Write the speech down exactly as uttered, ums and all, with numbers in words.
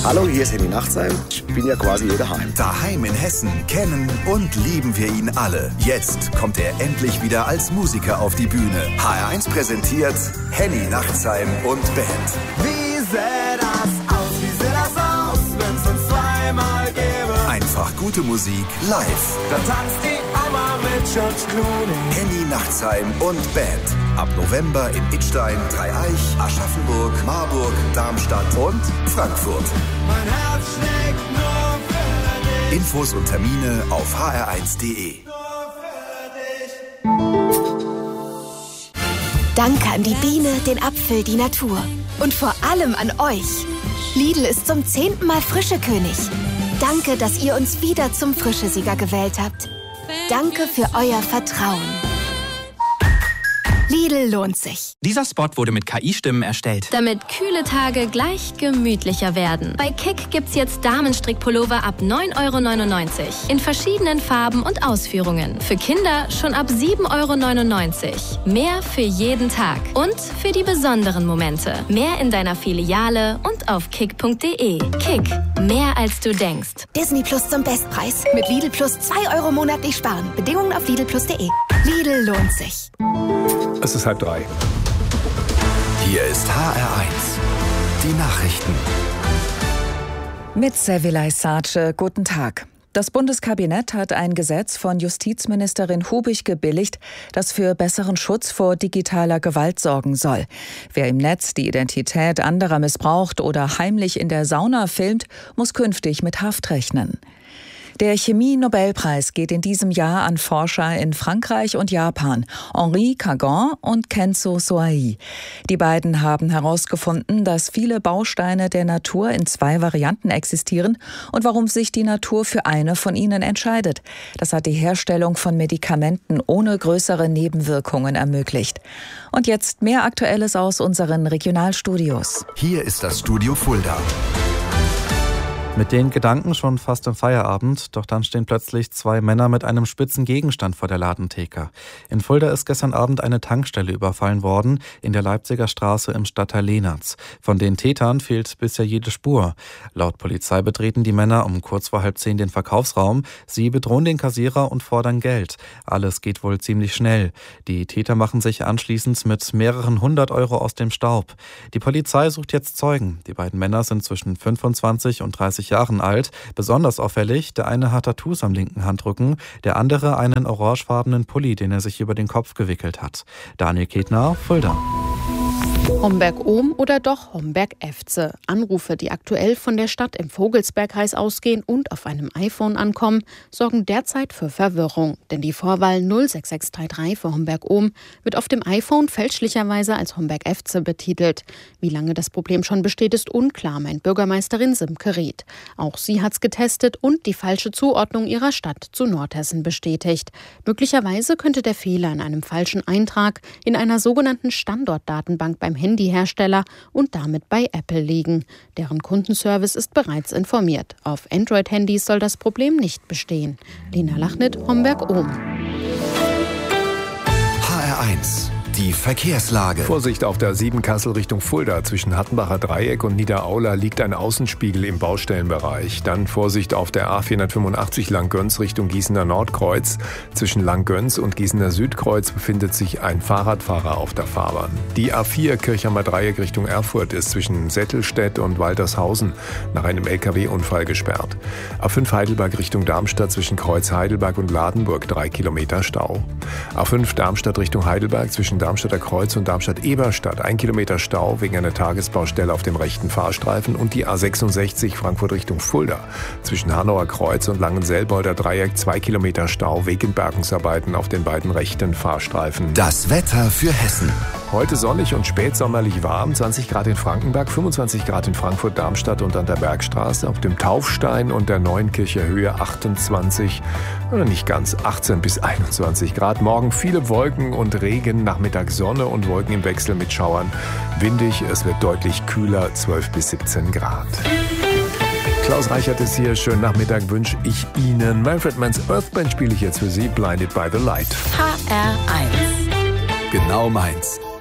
Hallo, hier ist Henny Nachtsheim. Ich bin ja quasi hier daheim. Daheim in Hessen kennen und lieben wir ihn alle. Jetzt kommt er endlich wieder als Musiker auf die Bühne. H R eins präsentiert Henny Nachtsheim und Band. Wie sähe das aus, wie sähe das aus, wenn's uns zweimal gäbe? Einfach gute Musik live. Da tanzt die Oma mit George Clooney. Henny Nachtsheim und Band. Ab November in Idstein, Dreieich, Aschaffenburg, Marburg, Darmstadt und Frankfurt. Mein Herz schlägt nur für dich. Infos und Termine auf h r eins punkt d e. Danke an die Biene, den Apfel, die Natur. Und vor allem an euch. Lidl ist zum zehnten Mal Frischekönig. Danke, dass ihr uns wieder zum Frischesieger gewählt habt. Danke für euer Vertrauen. Lidl lohnt sich. Dieser Spot wurde mit K I-Stimmen erstellt. Damit kühle Tage gleich gemütlicher werden. Bei Kick gibt's jetzt Damenstrickpullover ab neun Euro neunundneunzig. In verschiedenen Farben und Ausführungen. Für Kinder schon ab sieben Euro neunundneunzig. Mehr für jeden Tag. Und für die besonderen Momente. Mehr in deiner Filiale und auf kick punkt d e. Kick. Mehr als du denkst. Disney Plus zum Bestpreis. Mit Lidl Plus zwei Euro monatlich sparen. Bedingungen auf lidl plus punkt d e. Lidl lohnt sich. Es ist halb drei. Hier ist H R eins. Die Nachrichten. Mit Sevilay Sace, guten Tag. Das Bundeskabinett hat ein Gesetz von Justizministerin Hubig gebilligt, das für besseren Schutz vor digitaler Gewalt sorgen soll. Wer im Netz die Identität anderer missbraucht oder heimlich in der Sauna filmt, muss künftig mit Haft rechnen. Der Chemie-Nobelpreis geht in diesem Jahr an Forscher in Frankreich und Japan, Henri Cagon und Kenzo Soai. Die beiden haben herausgefunden, dass viele Bausteine der Natur in zwei Varianten existieren und warum sich die Natur für eine von ihnen entscheidet. Das hat die Herstellung von Medikamenten ohne größere Nebenwirkungen ermöglicht. Und jetzt mehr Aktuelles aus unseren Regionalstudios. Hier ist das Studio Fulda. Mit den Gedanken schon fast im Feierabend, doch dann stehen plötzlich zwei Männer mit einem spitzen Gegenstand vor der Ladentheke. In Fulda ist gestern Abend eine Tankstelle überfallen worden, in der Leipziger Straße im Stadtteil Lehnertz. Von den Tätern fehlt bisher jede Spur. Laut Polizei betreten die Männer um kurz vor halb zehn den Verkaufsraum. Sie bedrohen den Kassierer und fordern Geld. Alles geht wohl ziemlich schnell. Die Täter machen sich anschließend mit mehreren hundert Euro aus dem Staub. Die Polizei sucht jetzt Zeugen. Die beiden Männer sind zwischen fünfundzwanzig und dreißig Jahren alt. Besonders auffällig, der eine hat Tattoos am linken Handrücken, der andere einen orangefarbenen Pulli, den er sich über den Kopf gewickelt hat. Daniel Ketner, Fulda. Homberg-Ohm oder doch Homberg-Efze? Anrufe, die aktuell von der Stadt im Vogelsbergkreis ausgehen und auf einem iPhone ankommen, sorgen derzeit für Verwirrung. Denn die Vorwahl null sechs sechs drei drei für Homberg-Ohm wird auf dem iPhone fälschlicherweise als Homberg-Efze betitelt. Wie lange das Problem schon besteht, ist unklar, meint Bürgermeisterin Simke Ried. Auch sie hat's getestet und die falsche Zuordnung ihrer Stadt zu Nordhessen bestätigt. Möglicherweise könnte der Fehler in einem falschen Eintrag in einer sogenannten Standortdatenbank beim Handyhersteller und damit bei Apple liegen. Deren Kundenservice ist bereits informiert. Auf Android-Handys soll das Problem nicht bestehen. Lena Lachnit, Homberg-Ohm. H R eins. Die Verkehrslage. Vorsicht auf der sieben Kassel Richtung Fulda. Zwischen Hattenbacher Dreieck und Niederaula liegt ein Außenspiegel im Baustellenbereich. Dann Vorsicht auf der A vierhundertfünfundachtzig Langgöns Richtung Gießener Nordkreuz. Zwischen Langgöns und Gießener Südkreuz befindet sich ein Fahrradfahrer auf der Fahrbahn. Die A vier Kirchheimer Dreieck Richtung Erfurt ist zwischen Settelstedt und Waltershausen nach einem L K W-Unfall gesperrt. A fünf Heidelberg Richtung Darmstadt zwischen Kreuz Heidelberg und Ladenburg drei Kilometer Stau. A fünf Darmstadt Richtung Heidelberg zwischen Darmstadter Kreuz und Darmstadt-Eberstadt. Ein Kilometer Stau wegen einer Tagesbaustelle auf dem rechten Fahrstreifen und die A sechsundsechzig Frankfurt Richtung Fulda. Zwischen Hanauer Kreuz und Langenselbolder Dreieck zwei Kilometer Stau wegen Bergungsarbeiten auf den beiden rechten Fahrstreifen. Das Wetter für Hessen. Heute sonnig und spätsommerlich warm, zwanzig Grad in Frankenberg, fünfundzwanzig Grad in Frankfurt, Darmstadt und an der Bergstraße. Auf dem Taufstein und der Neuenkircher Höhe achtundzwanzig, oder nicht ganz, achtzehn bis einundzwanzig Grad. Morgen viele Wolken und Regen, Nachmittag Sonne und Wolken im Wechsel mit Schauern. Windig, es wird deutlich kühler, zwölf bis siebzehn Grad. Klaus Reichert ist hier. Schönen Nachmittag wünsche ich Ihnen. Manfred Manns Earthband spiele ich jetzt für Sie. Blinded by the Light. H R eins. Genau meins.